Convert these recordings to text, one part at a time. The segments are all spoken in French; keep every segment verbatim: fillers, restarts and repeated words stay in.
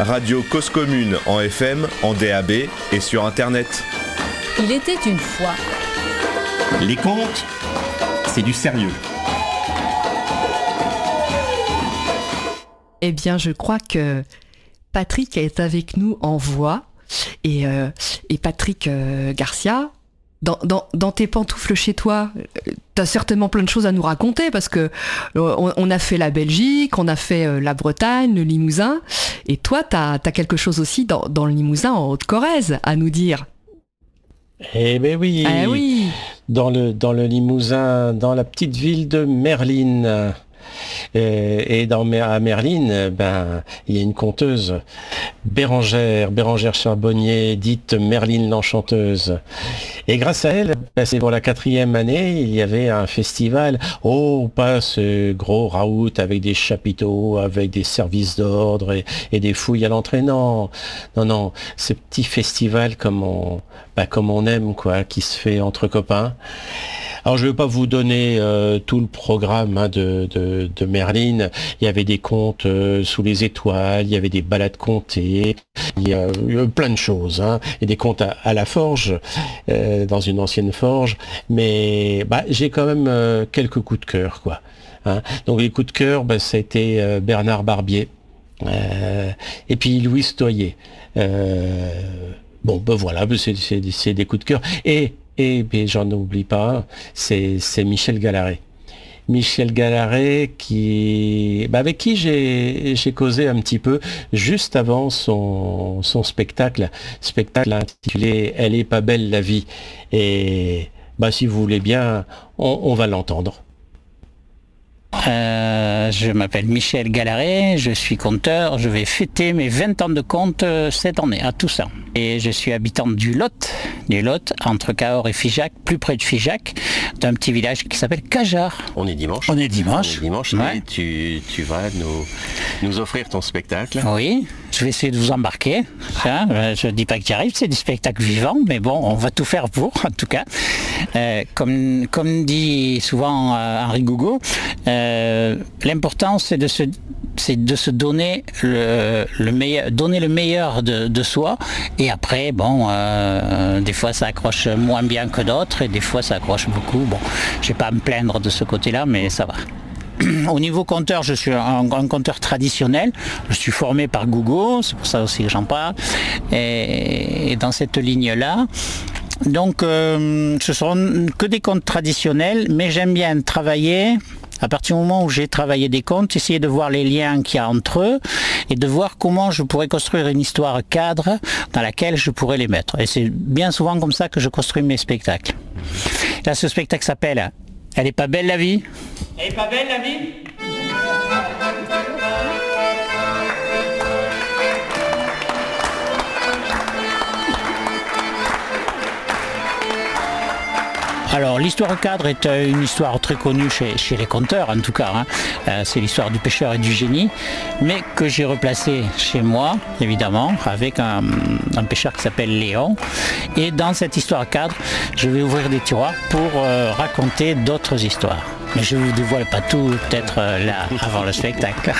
Radio Cause Commune en F M, en D A B et sur Internet. Il était une fois. Les contes, c'est du sérieux. Eh bien, je crois que Patrick est avec nous en voix. Et, euh, et Patrick euh, Garcia, dans, dans, dans tes pantoufles chez toi, t'as certainement plein de choses à nous raconter parce que on, on a fait la Belgique, on a fait euh, la Bretagne, le Limousin. Et toi, t'as, t'as quelque chose aussi dans, dans le Limousin, en Haute-Corrèze, à nous dire. Eh ben oui, eh oui. Dans le, dans le Limousin, dans la petite ville de Merline. Et, et dans, à Merline, ben, il y a une conteuse, Bérangère, Bérangère Charbonnier, dite Merline l'Enchanteuse. Et grâce à elle, ben, c'est pour la quatrième année, il y avait un festival. Oh, pas ce gros raout avec des chapiteaux, avec des services d'ordre et, et des fouilles à l'entrée. Non, non, non, ce petit festival comme on, ben, comme on aime, quoi, qui se fait entre copains. Alors je ne vais pas vous donner euh, tout le programme hein, de, de, de Merline. Il y avait des contes euh, sous les étoiles, il y avait des balades contées, il y a eu plein de choses. Hein, et des contes à, à la forge, euh, dans une ancienne forge. Mais bah, j'ai quand même euh, quelques coups de cœur, quoi. Hein. Donc les coups de cœur, bah, ça a été euh, Bernard Barbier euh, et puis Louis Toyer. Euh, bon, ben voilà, c'est, c'est, c'est des coups de cœur. Et Et ben, j'en oublie pas, c'est, c'est Michel Gallaret. Michel Gallaret qui, bah, avec qui j'ai, j'ai causé un petit peu juste avant son, son spectacle, spectacle intitulé Elle est pas belle la vie. Et bah, si vous voulez bien, on, on va l'entendre. Euh, je m'appelle Michel Gallaret, je suis conteur, je vais fêter mes vingt ans de conte cette année, à Toussaint. Et je suis habitant du Lot, du Lot, entre Cahors et Figeac, plus près de Figeac, d'un petit village qui s'appelle Cajar. On est dimanche. On est dimanche. On est dimanche, ouais. Et tu, tu vas nous, nous offrir ton spectacle. Oui, je vais essayer de vous embarquer. Hein, je ne dis pas que j'y arrive, c'est du spectacle vivant, mais bon, on va tout faire pour, en tout cas. Euh, comme, comme dit souvent euh, Henri Gougaud, euh, l'important c'est de se, c'est de se donner le, le meilleur, donner le meilleur de, de soi. Et après, bon, euh, des fois ça accroche moins bien que d'autres, et des fois ça accroche beaucoup. Bon, je vais pas à me plaindre de ce côté-là, mais ça va. Au niveau conteur, je suis un, un conteur traditionnel. Je suis formé par Gougaud, c'est pour ça aussi que j'en parle. Et, et dans cette ligne-là, donc euh, ce seront que des contes traditionnels, mais j'aime bien travailler. À partir du moment où j'ai travaillé des contes, essayer de voir les liens qu'il y a entre eux et de voir comment je pourrais construire une histoire cadre dans laquelle je pourrais les mettre. Et c'est bien souvent comme ça que je construis mes spectacles. Là, ce spectacle s'appelle « Elle est pas belle la vie ?» Elle est pas belle la vie ? Alors l'histoire cadre est une histoire très connue chez, chez les conteurs en tout cas, hein. euh, c'est l'histoire du pêcheur et du génie, mais que j'ai replacé chez moi évidemment avec un, un pêcheur qui s'appelle Léon, et dans cette histoire cadre je vais ouvrir des tiroirs pour euh, raconter d'autres histoires, mais je ne vous dévoile pas tout peut-être euh, là avant le spectacle.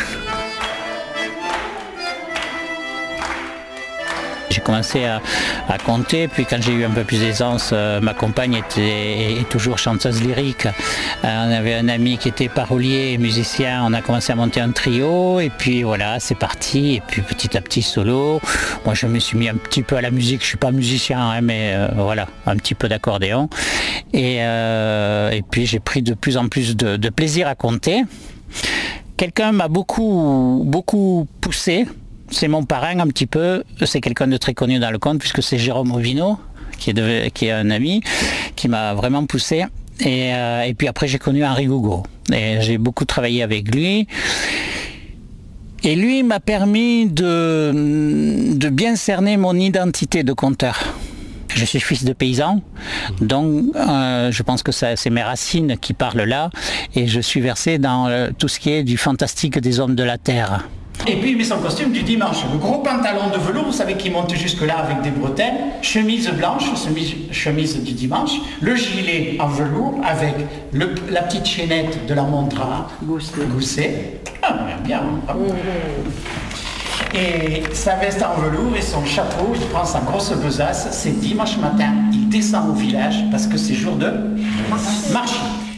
J'ai commencé à, à compter, puis quand j'ai eu un peu plus d'aisance, euh, ma compagne était est toujours chanteuse lyrique. Euh, on avait un ami qui était parolier et musicien, on a commencé à monter un trio, et puis voilà, c'est parti, et puis petit à petit solo. Moi je me suis mis un petit peu à la musique, je suis pas musicien, hein, mais euh, voilà, un petit peu d'accordéon. Et, euh, et puis j'ai pris de plus en plus de, de plaisir à compter. Quelqu'un m'a beaucoup, beaucoup poussé. C'est mon parrain un petit peu, c'est quelqu'un de très connu dans le conte puisque c'est Jérôme Ovino qui est, de, qui est un ami qui m'a vraiment poussé, et, euh, et puis après j'ai connu Henri Gougaud et j'ai beaucoup travaillé avec lui, et lui m'a permis de, de bien cerner mon identité de conteur. Je suis fils de paysan, donc euh, je pense que ça, c'est mes racines qui parlent là, et je suis versé dans euh, tout ce qui est du fantastique des hommes de la terre. Et puis il met son costume du dimanche, le gros pantalon de velours, vous savez, qui monte jusque là avec des bretelles, chemise blanche, chemise, chemise du dimanche, le gilet en velours avec le, la petite chaînette de la montre à gousset. Ah, bien, bien. Et sa veste en velours et son chapeau, il prend sa grosse besace, c'est dimanche matin, il descend au village parce que c'est jour de marché.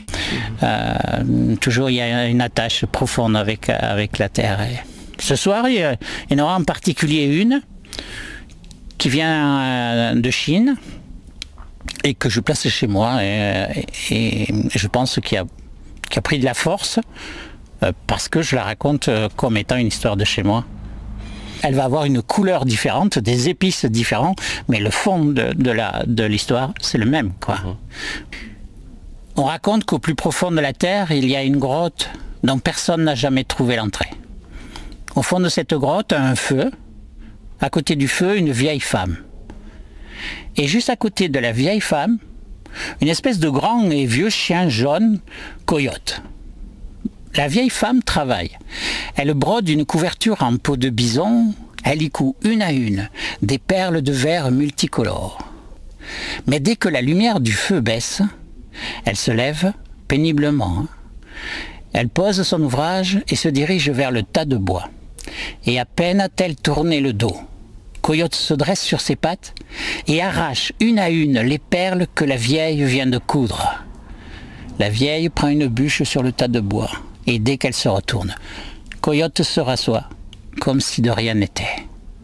Euh, toujours il y a une attache profonde avec, avec la terre. Et ce soir, il y en aura en particulier une qui vient de Chine et que je place chez moi et, et, et je pense qu'il a, qu'il a pris de la force parce que je la raconte comme étant une histoire de chez moi. Elle va avoir une couleur différente, des épices différentes, mais le fond de, de, la, de l'histoire, c'est le même, quoi. Mmh. On raconte qu'au plus profond de la terre, il y a une grotte dont personne n'a jamais trouvé l'entrée. Au fond de cette grotte, un feu. À côté du feu, une vieille femme. Et juste à côté de la vieille femme, une espèce de grand et vieux chien jaune, coyote. La vieille femme travaille. Elle brode une couverture en peau de bison, elle y coud une à une des perles de verre multicolores. Mais dès que la lumière du feu baisse, elle se lève péniblement. Elle pose son ouvrage et se dirige vers le tas de bois. Et à peine a-t-elle tourné le dos, Coyote se dresse sur ses pattes et arrache une à une les perles que la vieille vient de coudre. La vieille prend une bûche sur le tas de bois et dès qu'elle se retourne, Coyote se rassoit comme si de rien n'était.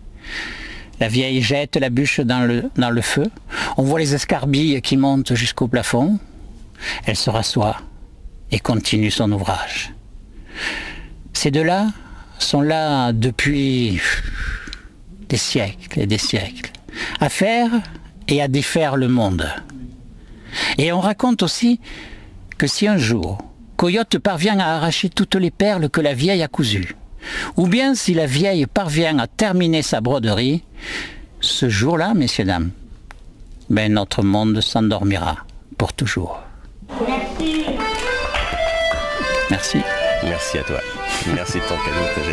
La vieille jette la bûche dans le, dans le feu. On voit les escarbilles qui montent jusqu'au plafond. Elle se rassoit et continue son ouvrage. Ces deux-là sont là depuis des siècles et des siècles, à faire et à défaire le monde. Et on raconte aussi que si un jour, Coyote parvient à arracher toutes les perles que la vieille a cousues, ou bien si la vieille parvient à terminer sa broderie, ce jour-là, messieurs, dames, ben notre monde s'endormira pour toujours. Merci. Merci. Merci à toi. Merci de ton cadeau, ta générosité.